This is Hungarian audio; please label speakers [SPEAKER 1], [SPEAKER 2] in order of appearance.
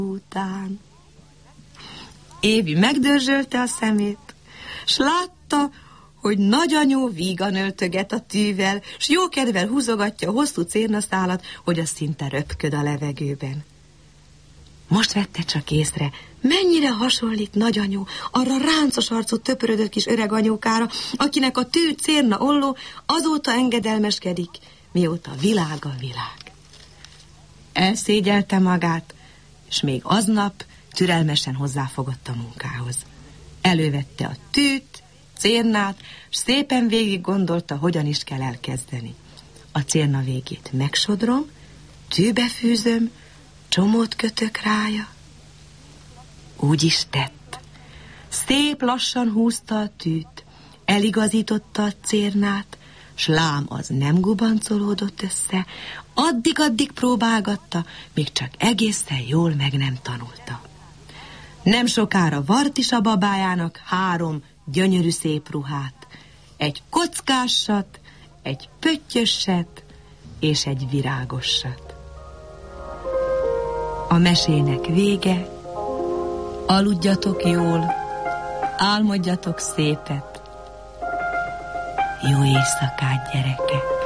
[SPEAKER 1] után. Évi megdörzsölte a szemét, s látta, hogy nagyanyó vígan öltöget a tűvel, s jókedvel húzogatja a hosszú cérnaszálat, hogy az szinte röpköd a levegőben. Most vette csak észre, mennyire hasonlít nagyanyó arra ráncos arcú töpörödött kis öreg anyókára, akinek a tű cérna olló azóta engedelmeskedik, mióta világ a világ. Elszégyelte magát, és még aznap türelmesen hozzáfogott a munkához. Elővette a tűt, cérnát, s szépen végig gondolta, hogyan is kell elkezdeni. A cérna végét megsodrom, tűbe fűzöm, csomót kötök rája. Úgy is tett. Szép lassan húzta a tűt, eligazította a cérnát, s lám az nem gubancolódott össze, addig-addig próbálgatta, míg csak egészen jól meg nem tanulta. Nem sokára vart is a babájának 3 gyönyörű szép ruhát, egy kockásat, egy pöttyöset és egy virágossat. A mesének vége, aludjatok jól, álmodjatok szépet, jó éjszakát, gyerekek!